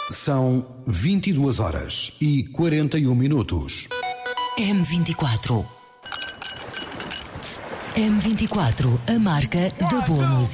São 22 horas e 41 minutos. M24. M24, a marca da boa música.